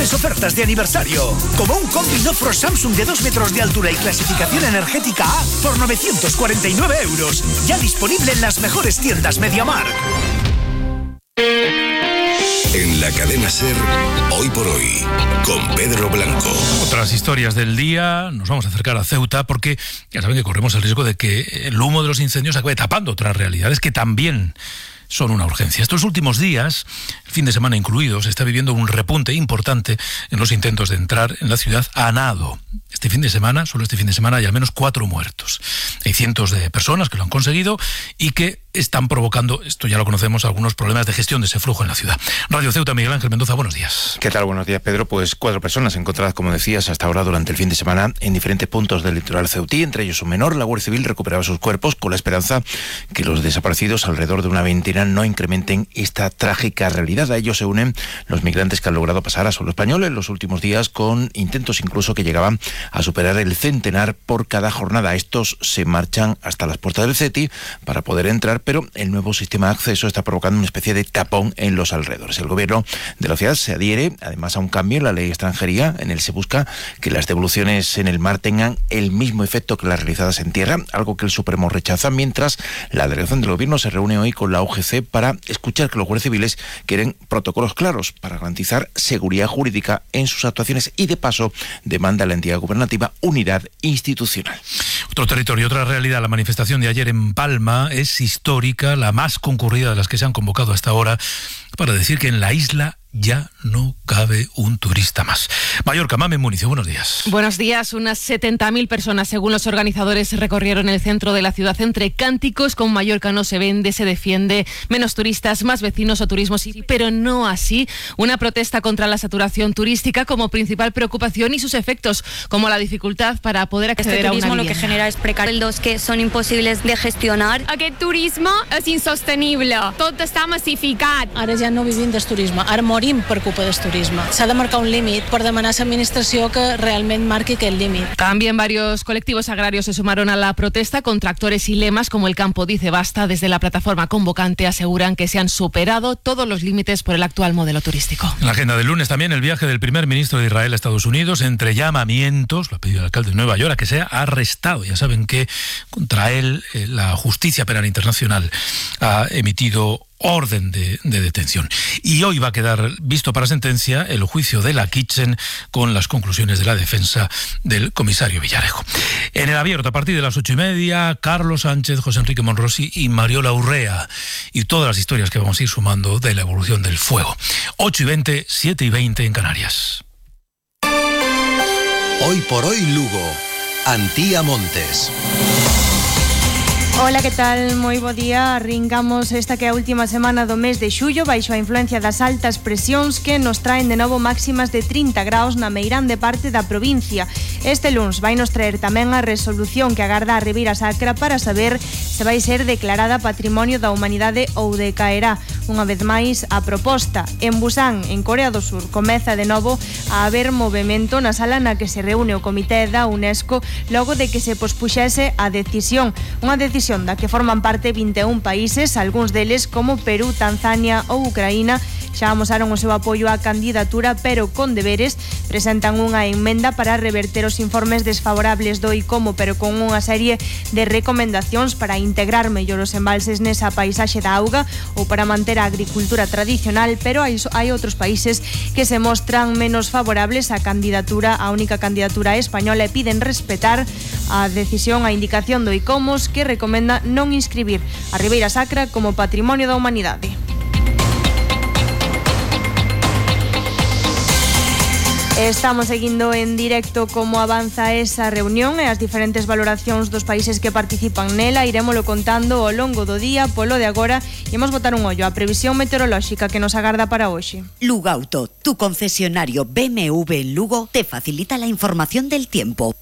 increíbles ofertas de aniversario, como un combi Nofro Samsung de 2 metros de altura y clasificación energética A por 949 €. Ya disponible en las mejores tiendas MediaMarkt. En la cadena SER, Hoy por Hoy, con Pedro Blanco. Otras historias del día, nos vamos a acercar a Ceuta porque ya saben que corremos el riesgo de que el humo de los incendios acabe tapando otras realidades que también son una urgencia. Estos últimos días, el fin de semana incluido, se está viviendo un repunte importante en los intentos de entrar en la ciudad a nado. Solo este fin de semana, hay al menos 4 muertos. Hay cientos de personas que lo han conseguido y que están provocando, esto ya lo conocemos, algunos problemas de gestión de ese flujo en la ciudad. Radio Ceuta, Miguel Ángel Mendoza, buenos días. ¿Qué tal? Buenos días, Pedro. Pues 4 personas encontradas, como decías, hasta ahora durante el fin de semana en diferentes puntos del litoral ceutí, entre ellos un menor. La Guardia Civil recuperaba sus cuerpos con la esperanza que los desaparecidos, alrededor de una veintena, no incrementen esta trágica realidad. A ellos se unen los migrantes que han logrado pasar a suelo español en los últimos días, con intentos incluso que llegaban a superar el centenar por cada jornada. Estos se marchan hasta las puertas del CETI para poder entrar, pero el nuevo sistema de acceso está provocando una especie de tapón en los alrededores. El gobierno de la ciudad se adhiere además a un cambio en la ley de extranjería. En él se busca que las devoluciones en el mar tengan el mismo efecto que las realizadas en tierra, algo que el Supremo rechaza, mientras la delegación del gobierno se reúne hoy con la UGC para escuchar que los guardias civiles quieren protocolos claros para garantizar seguridad jurídica en sus actuaciones y, de paso, demanda a la entidad gubernativa unidad institucional. Otro territorio, otra realidad. La manifestación de ayer en Palma es histórica, la más concurrida de las que se han convocado hasta ahora, para decir que en la isla ya no cabe un turista más. Mallorca, Mamen Municio, buenos días. Buenos días. Unas 70.000 personas, según los organizadores, recorrieron el centro de la ciudad entre cánticos con Mallorca no se vende, se defiende, menos turistas, más vecinos o turismo sí, pero no así. Una protesta contra la saturación turística como principal preocupación y sus efectos, como la dificultad para poder acceder a una vivienda. Lo que genera es precarios que son imposibles de gestionar. Aquest turisme és insostenible. Tot està massificat. Ara ja no vivim del turisme, ara morim per culpa del turisme. S'ha de marcar un límit per demanar a l'administració que realment marqui aquest límit. También varios colectivos agrarios se sumaron a la protesta con tractores y lemas como el Campo Dice Basta. Desde la plataforma convocante aseguran que se han superado todos los límites por el actual modelo turístico. En la agenda del lunes también el viaje del primer ministro de Israel a Estados Unidos, entre llamamientos, lo ha pedido el alcalde de Nueva York, a que sea arrestado. Ya saben que contra él la Justicia Penal Internacional ha emitido orden de detención. Y hoy va a quedar visto para sentencia el juicio de la Kitchen con las conclusiones de la defensa del comisario Villarejo. En el abierto, a partir de las 8:30, Carlos Sánchez, José Enrique Monrosi y Mariola Urrea. Y todas las historias que vamos a ir sumando de la evolución del fuego. 8:20, 7:20 en Canarias. Hoy por Hoy Lugo, Antía Montes. Ola, que tal? Moi bo día. Arrancamos esta que é a última semana do mes de xullo baixo a influencia das altas presións que nos traen de novo máximas de 30 graus na meirande parte da provincia. Este luns vai nos traer tamén a resolución que agarda a Ribeira Sacra para saber se vai ser declarada Patrimonio da Humanidade ou decaerá. Unha vez máis, a proposta en Busan, en Corea do Sur, comeza de novo a haber movimento na sala na que se reúne o Comité da UNESCO logo de que se pospuxese a decisión. Unha decisión da que forman parte 21 países, algúns deles como Perú, Tanzania ou Ucraína, xa amosaron o seu apoio á candidatura, pero con deberes. Presentan unha emenda para reverter os informes desfavorables do ICOMO, pero con unha serie de recomendacións para integrar mellor os embalses nesa paisaxe da auga ou para manter a agricultura tradicional, pero hai outros países que se mostran menos favorables á candidatura, a única candidatura española, e piden respetar a decisión, a indicación do ICOMOS, que recomenda non inscribir a Ribeira Sacra como Patrimonio da Humanidade. Estamos seguindo en directo como avanza esa reunión e as diferentes valoracións dos países que participan nela. Irémolo contando ao longo do día. Polo de agora, imos botar un ollo á previsión meteorolóxica que nos agarda para hoxe. Lugauto, tu concesionario BMW en Lugo, te facilita la información del tiempo.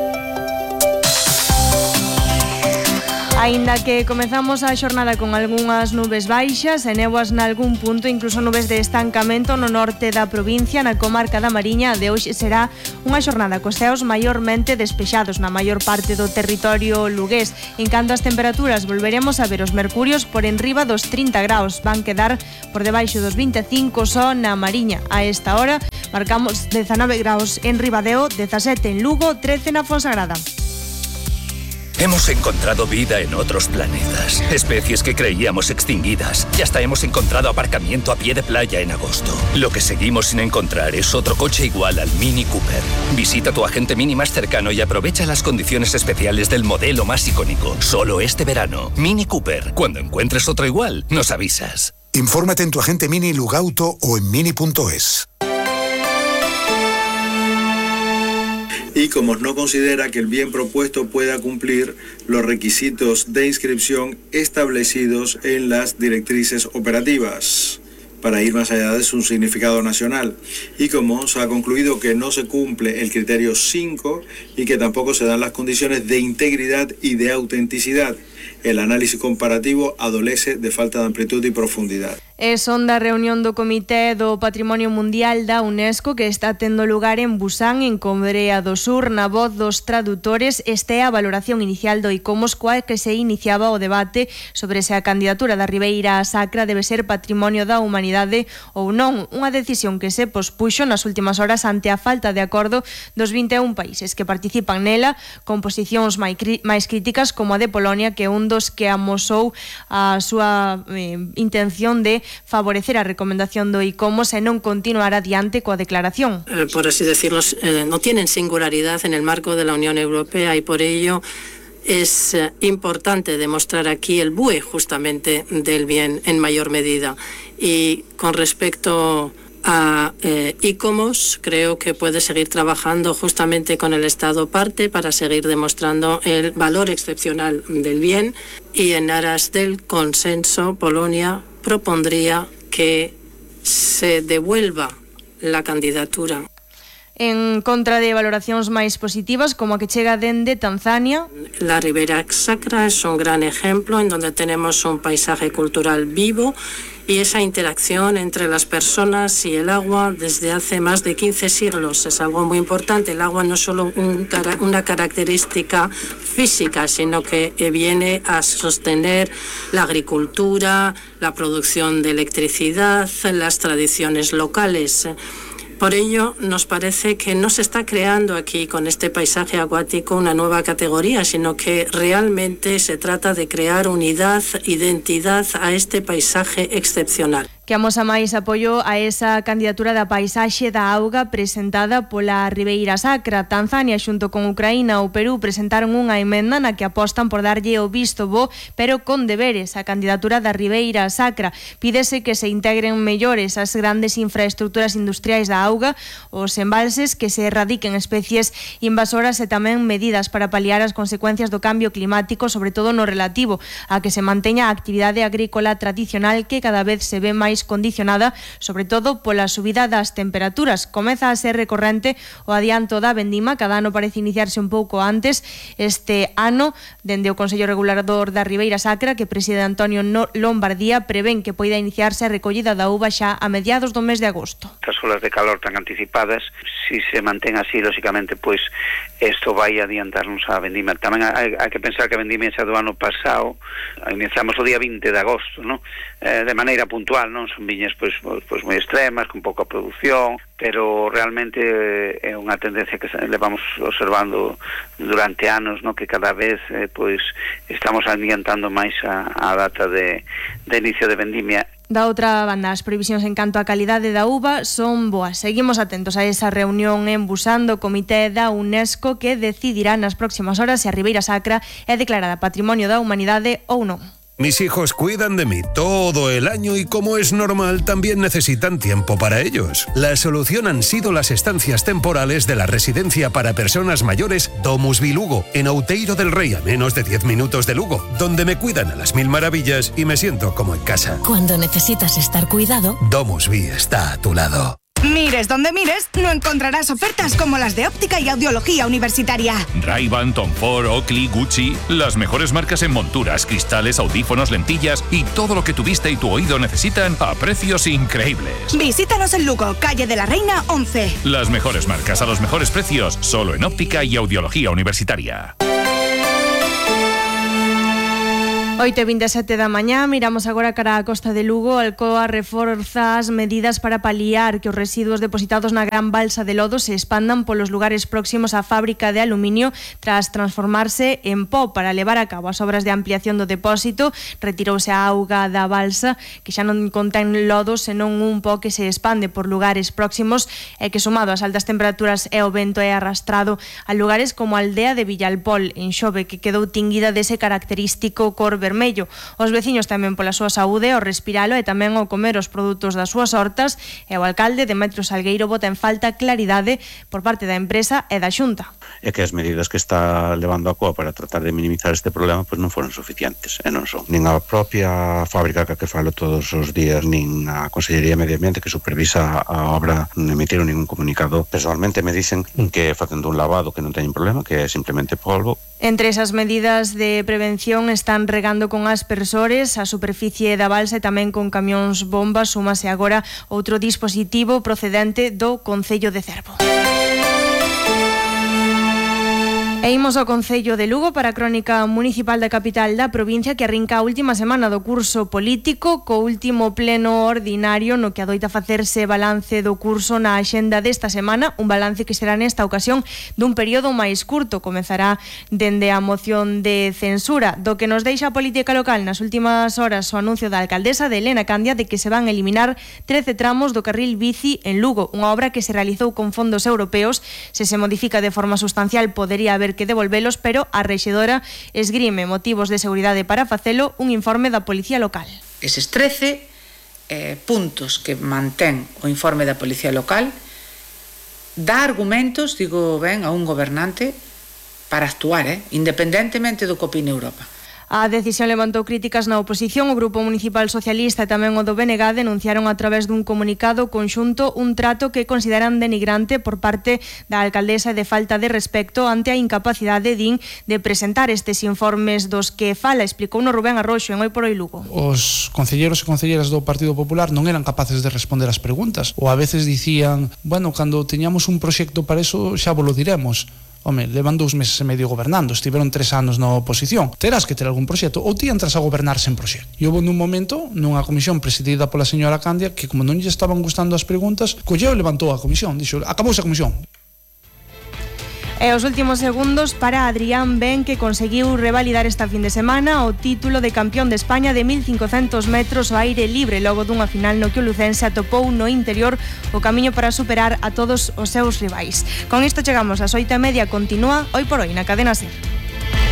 Aínda que comezamos a xornada con algunhas nubes baixas e néboas nalgún punto, incluso nubes de estancamento no norte da provincia, na comarca da Mariña, de hoxe será unha xornada cos ceos maiormente despexados na maior parte do territorio lugués. En canto ás temperaturas, volveremos a ver os mercurios por enriba dos 30 graus. Van quedar por debaixo dos 25 só na Mariña. A esta hora, Marcamos 19 graus en Ribadeo, 17 en Lugo, 13 en Fonsagrada. Hemos encontrado vida en otros planetas, especies que creíamos extinguidas, y hasta hemos encontrado aparcamiento a pie de playa en agosto. Lo que seguimos sin encontrar es otro coche igual al Mini Cooper. Visita tu agente Mini más cercano y aprovecha las condiciones especiales del modelo más icónico. Solo este verano. Mini Cooper. Cuando encuentres otro igual, nos avisas. Infórmate en tu agente Mini Lugauto o en mini.es. ICOMOS no considera que el bien propuesto pueda cumplir los requisitos de inscripción establecidos en las directrices operativas. Para ir más allá de su significado nacional, ICOMOS ha concluido que no se cumple el criterio 5 y que tampoco se dan las condiciones de integridad y de autenticidad. El análisis comparativo adolece de falta de amplitud y profundidad. Son da reunión do Comité do Patrimonio Mundial da UNESCO que está tendo lugar en Busan, en Corea do Sur. Na voz dos tradutores, esta é a valoración inicial do ICOMOS coa que se iniciaba o debate sobre se a candidatura da Ribeira Sacra debe ser Patrimonio da Humanidade ou non. Unha decisión que se pospuxo nas últimas horas ante a falta de acordo dos 21 países que participan nela, con posicións máis críticas como a de Polonia, que é un dos que amosou a súa intención de favorecer a recomendación do ICOMOS e non continuar adiante coa declaración. Por así decirlo, no tienen singularidad en el marco de la Unión Europea y por ello es importante demostrar aquí el BUE justamente del bien en mayor medida. Y con respecto a ICOMOS, creo que puede seguir trabajando justamente con el Estado parte para seguir demostrando el valor excepcional del bien, y en aras del consenso, Polonia propondría que se devuelva la candidatura. En contra de valoracións máis positivas, como a que chega dende Tanzania. La Ribeira Sacra es un gran ejemplo en donde tenemos un paisaje cultural vivo y esa interacción entre las personas y el agua desde hace más de 15 siglos. Es algo muy importante. El agua no es solo una característica física, sino que viene a sostener la agricultura, la producción de electricidad, las tradiciones locales. Por ello, nos parece que no se está creando aquí con este paisaje acuático una nueva categoría, sino que realmente se trata de crear unidad, identidad a este paisaje excepcional. Que amosa máis apoio a esa candidatura da paisaxe da auga presentada pola Ribeira Sacra. Tanzania xunto con Ucraína ou Perú presentaron unha emenda na que apostan por darlle o visto bo, pero con deberes a candidatura da Ribeira Sacra. Pídese que se integren mellores as grandes infraestructuras industriais da auga, os embalses, que se erradiquen especies invasoras e tamén medidas para paliar as consecuencias do cambio climático, sobre todo no relativo a que se manteña a actividade agrícola tradicional que cada vez se ve máis condicionada, sobre todo pola subida das temperaturas. Comeza a ser recorrente o adianto da vendima, cada ano parece iniciarse un pouco antes. Este ano, dende o Consello Regulador da Ribeira Sacra, que preside Antonio Lombardía, prevén que poida iniciarse a recollida da uva xa a mediados do mes de agosto. As olas de calor tan anticipadas, si se mantén así, lógicamente, pois isto vai adiantarnos a vendima. Tamén hai que pensar que a vendima xa do ano pasado, iniciamos o día 20 de agosto, ¿no? De maneira puntual, non son viñas pois moi extremas, con pouca produción, pero realmente é unha tendencia que levamos observando durante anos, ¿no? Que cada vez pois estamos adiantando máis a data de inicio de vendimia. Da outra banda, as previsións en canto á calidade da uva son boas. Seguimos atentos a esa reunión en Busan do Comité da UNESCO que decidirá nas próximas horas se a Ribeira Sacra é declarada Patrimonio da Humanidade ou non. Mis hijos cuidan de mí todo el año y, como es normal, también necesitan tiempo para ellos. La solución han sido las estancias temporales de la residencia para personas mayores Domusvi Lugo, en Outeiro del Rey, a menos de 10 minutos de Lugo, donde me cuidan a las mil maravillas y me siento como en casa. Cuando necesitas estar cuidado, Domusvi está a tu lado. Mires donde mires, no encontrarás ofertas como las de óptica y audiología universitaria. Ray-Ban, Tom Ford, Oakley, Gucci, las mejores marcas en monturas, cristales, audífonos, lentillas y todo lo que tu vista y tu oído necesitan a precios increíbles. Visítanos en Lugo, calle de la Reina 11. Las mejores marcas a los mejores precios, solo en óptica y audiología universitaria. 8:27 da mañá, miramos agora cara a costa de Lugo. Alcoa reforza as medidas para paliar que os residuos depositados na gran balsa de lodo se expandan polos lugares próximos á fábrica de aluminio tras transformarse en pó. Para levar a cabo as obras de ampliación do depósito, retirouse a auga da balsa, que xa non contén lodo, senón un pó que se expande por lugares próximos e que, sumado ás altas temperaturas e o vento, é arrastrado a lugares como a aldea de Villalpol, en Xove, que quedou tinguida dese característico cor vermello. Os veciños temen pola súa saúde ao respiralo e tamén ao comer os produtos das súas hortas, e o alcalde Demetrio Salgueiro bota en falta claridade por parte da empresa e da Xunta. É que as medidas que está levando a COA para tratar de minimizar este problema pois non foron suficientes, e non son. Nin a propia fábrica que falo todos os días, nin a Consellería de Medio Ambiente que supervisa a obra, non emitiron ningún comunicado. Personalmente me dicen que facendo un lavado que non teñen problema, que é simplemente polvo. Entre esas medidas de prevención están regando con aspersores a superficie da balsa e tamén con camións bombas. Súmase agora outro dispositivo procedente do Concello de Cervo. E imos ao Concello de Lugo para a crónica municipal da capital da provincia, que arrinca a última semana do curso político co último pleno ordinario no que adoita facerse balance do curso na axenda desta semana, un balance que será nesta ocasión dun período máis curto. Comezará dende a moción de censura. Do que nos deixa a política local nas últimas horas o anuncio da alcaldesa de Elena Candia de que se van eliminar 13 tramos do carril bici en Lugo, unha obra que se realizou con fondos europeos. Se se modifica de forma sustancial podería haber que devolvelos, pero a rexedora esgrime motivos de seguridade para facelo, un informe da Policía Local. Eses 13 puntos que mantén o informe da Policía Local dá argumentos, digo ben, a un gobernante para actuar, independentemente do que opine Europa. A decisión levantou críticas na oposición. O Grupo Municipal Socialista e tamén o do BNG denunciaron a través dun comunicado conxunto un trato que consideran denigrante por parte da alcaldesa e de falta de respecto ante a incapacidade, din, de presentar estes informes dos que fala, explicou no Rubén Arroxo en Hoy por Hoy Lugo. Os concelleiros e concelleiras do Partido Popular non eran capaces de responder as preguntas, ou a veces dicían, bueno, cando teñamos un proxecto para eso xa vos lo diremos. Home, levan 2 meses e medio gobernando, estiveron 3 anos na oposición. Terás que ter algún proxecto, ou ti entras a gobernar sen proxecto. E houve nun momento, nunha comisión presidida pola señora Candia, que como non lle estaban gustando as preguntas, colleu e levantou a comisión, dixo, acabouse a comisión. E os últimos segundos para Adrián Ben, que conseguiu revalidar esta fin de semana o título de campeón de España de 1500 metros ao aire libre, logo dunha final no que o lucense atopou no interior o camiño para superar a todos os seus rivais. Con isto chegamos ás 8:30, continúa Hoy por Hoy na Cadena SER.